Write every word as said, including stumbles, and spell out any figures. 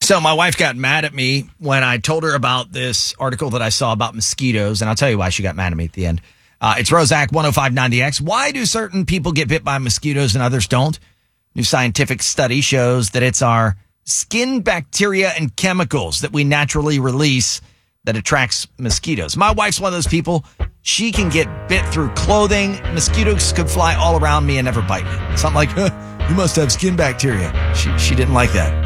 So my wife got mad at me when I told her about this article that I saw about mosquitoes, and I'll tell you why she got mad at me at the end. Uh, it's Rosac one oh five ninety X. Why do certain people get bit by mosquitoes and others don't? New scientific study shows that it's our skin bacteria and chemicals that we naturally release that attracts mosquitoes. My wife's one of those people. She can get bit through clothing. Mosquitoes could fly all around me and never bite me. Something like, huh, you must have skin bacteria. She, she didn't like that.